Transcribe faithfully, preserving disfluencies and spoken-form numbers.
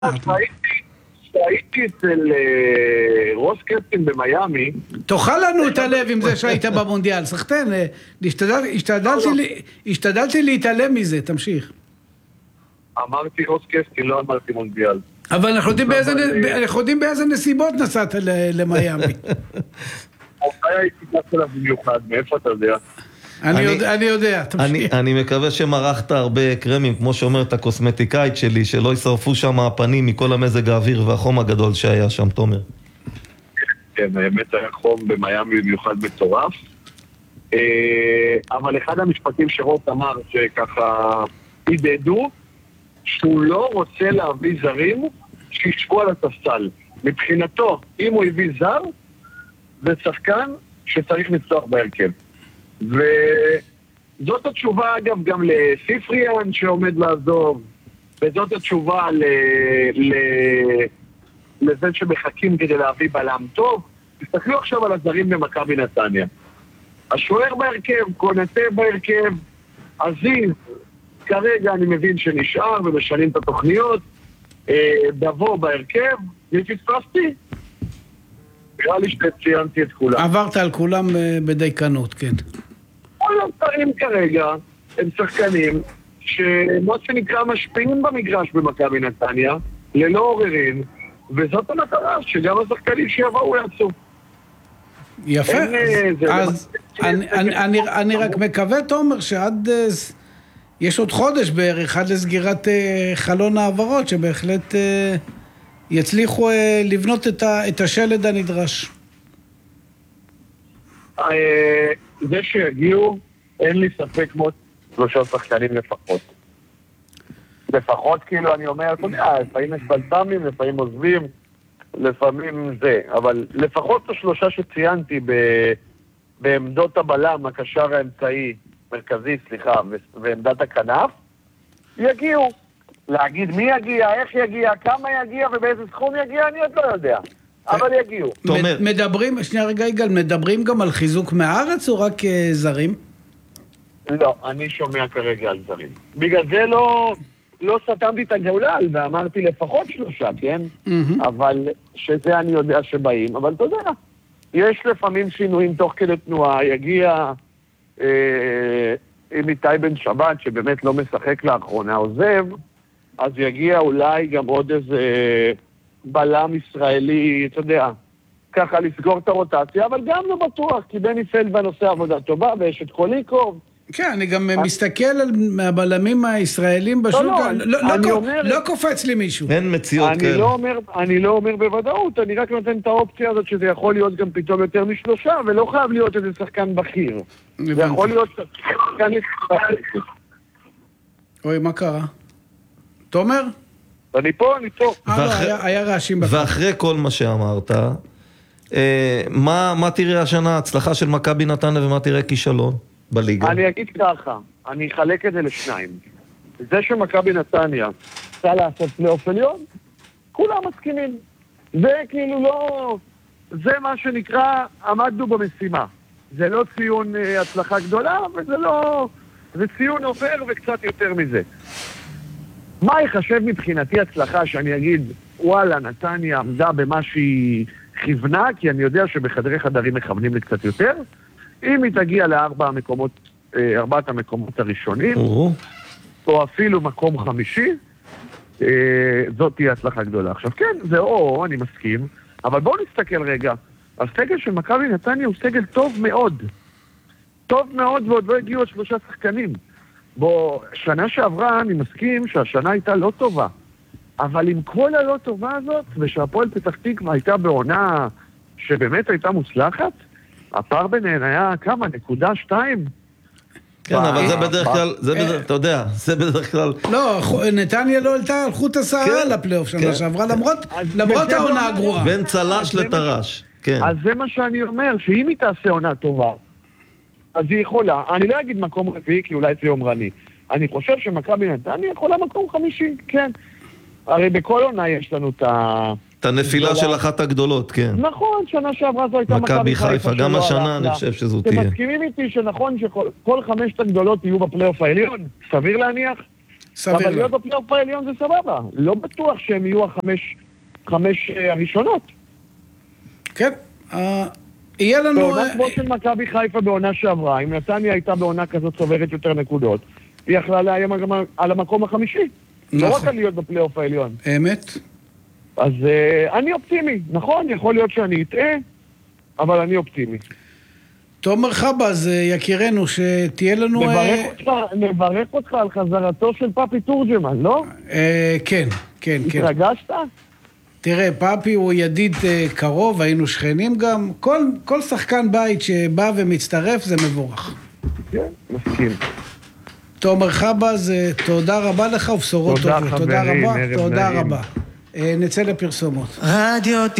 הייתי אצל רוס קפטין במיימי. תאכל לנו את הלב עם זה שהיית במונדיאל, סחטן, השתדלתי להתעלם מזה, תמשיך. אמרתי רוס קפטין, לא אמרתי מונדיאל. אבל אנחנו יודעים באיזה נסיבות נסעת למיימי. הייתי קצת עליו במיוחד, מאיפה אתה יודע? אני יודע, תמשיך. אני מקווה שמרחת הרבה קרמים, כמו שאומרת הקוסמטיקאית שלי, שלא ישרפו שם הפנים מכל המזג האוויר והחום הגדול שהיה שם, תומר. כן, האמת היה חום במיימי במיוחד מטורף. אבל אחד המשפטים שרוט אמר שככה הידדו, שהוא לא רוצה להביא זרים שישבו על הספסל. מבחינתו, אם הוא הביא זר, זה שחקן שצריך לפתוח בהרכב. וזאת התשובה אגב גם לסיפריאן שעומד לעזוב, וזאת התשובה ל... ל... לזה שמחכים כדי להביא בלם טוב. תסתכלו עכשיו על הזרים במכבי נתניה. השוער בהרכב, קונטה בהרכב, עזיז, כרגע אני מבין שנשאר ומשנים את התוכניות, דבו בהרכב, ופספסתי. נראה לי שציינתי את כולם. עברת על כולם בדייקנות, כן. כל השרים כרגע הם שחקנים שמה שנקרא משפיעים במגרש במכבי נתניה, ללא עוררין, וזאת המטרה שגם השחקנים שיבואו יעשו. יפה. אז אני רק מקווה, תומר, שעד... יש עוד חודש בערך עד לסגירת חלון העברות, שבהחלט יצליחו לבנות את השלד הנדרש. זה שיגיעו, אין לי ספק כמו שלושה שחקנים לפחות. לפחות, כאילו, אני אומר, אתה יודע, לפעמים יש בלת"מים, לפעמים עוזבים, לפעמים זה. אבל לפחות השלושה שציינתי בעמדות הבלם, הקשר האמצעי, מרכזי, סליחה, ועמדת הכנף, יגיעו. להגיד מי יגיע, איך יגיע, כמה יגיע ובאיזה סכום יגיע, אני עוד לא יודע. אבל יגיעו. מדברים, שנייה רגע יגאל, מדברים גם על חיזוק מהארץ או רק זרים? לא, אני שומע כרגע על זרים. בגלל זה לא, לא סתמתי את הגולל ואמרתי לפחות שלושה, כן? אבל שזה אני יודע שבאים. אבל אתה יודע, יש לפעמים שינויים תוך כדי תנועה, יגיע עם איתי בן שבת, שבאמת לא משחק לאחרונה, עוזב, אז יגיע אולי גם עוד איזה בלם ישראלי, אתה יודע, ככה לסגור את הרוטציה, אבל גם לא בטוח, כי בני פלדמן עושה עבודה טובה, ויש את קוליקוב. כן, אני גם מסתכל על הבלמים הישראלים בשוק, לא קופץ לי מישהו. אין מציאות כאלה. אני לא אומר בוודאות, אני רק נותן את האופציה הזאת שזה יכול להיות גם פתאום יותר משלושה, ולא חייב להיות איזה שחקן בכיר. זה יכול להיות שחקן... אוי, מה קרה? תומר? אני פה, אני פה. היה רעשים בכלל. ואחרי כל מה שאמרת, מה תראה השנה הצלחה של מכבי נתניה ומה תראה כישלון בליגה? אני אגיד ככה, אני אחלק את זה לשניים. זה שמכבי נתניה רוצה לעשות פלייאוף עליון, כולם מסכימים. זה כאילו לא... זה מה שנקרא, עמדנו במשימה. זה לא ציון הצלחה גדולה, וזה לא... זה ציון עובר וקצת יותר מזה. מה יחשב מבחינתי הצלחה שאני אגיד, וואלה, נתניה עמדה במה שהיא כיוונה, כי אני יודע שבחדרי חדרים מכוונים לי קצת יותר, אם היא תגיע לארבע המקומות, ארבעת המקומות הראשונים, או אפילו מקום חמישי, זאת תהיה הצלחה גדולה. עכשיו כן, זה או, אני מסכים, אבל בואו נסתכל רגע, הסגל של מכבי נתניה הוא סגל טוב מאוד, טוב מאוד, ועוד לא הגיעו עוד שלושה שחקנים. בוא, שנה שעברה אני מסכים שהשנה הייתה לא טובה, אבל עם כל הלא טובה הזאת, ושהפועל פתח תקווה הייתה בעונה שבאמת הייתה מוצלחת, הפער ביניהן היה כמה? נקודה שתיים? כן, אבל זה בדרך כלל, אתה יודע, זה בדרך כלל... לא, נתניה לא עלתה על חוט השערה לפלייאוף שנה שעברה, למרות העונה הגרועה. בין צלש לטרש, כן. אז זה מה שאני אומר, שאם היא תעשה עונה טובה, אז היא יכולה, אני לא אגיד מקום רביעי, כי אולי זה יומרני. אני חושב שמכבי נתניה יכולה מקום חמישי, כן. הרי בכל עונה יש לנו את ה... את הנפילה של אחת הגדולות, כן. נכון, שנה שעברה זו הייתה מכבי חיפה, גם השנה אני חושב שזו תהיה. אתם מסכימים איתי שנכון שכל חמשת הגדולות יהיו בפלייאוף העליון? סביר להניח? סביר. אבל להיות בפלייאוף העליון זה סבבה. לא בטוח שהם יהיו החמש, חמש הראשונות. כן. יהיה לנו... בעונה כמו של מכבי חיפה בעונה שעברה, אם נתניה הייתה בעונה כזאת צוברת יותר נקודות, היא יכלה לאיים על המקום החמישי. לא רק על להיות בפלייאוף העליון. אמת. אז אני אופטימי. נכון, יכול להיות שאני אטעה, אבל אני אופטימי. תומר חבז, יקירנו, שתהיה לנו... נברך אותך על חזרתו של פאפי תורג'מן, לא? כן, כן, כן. התרגשת? תראה, פאפי הוא ידיד קרוב, היינו שכנים גם. כל, כל שחקן בית שבא ומצטרף זה מבורך. כן, מסכים. תומר חבז, תודה רבה לך ובשורות טובות. תודה חברים, תודה רבה. תודה רבה. נצא לפרסומות. רדיו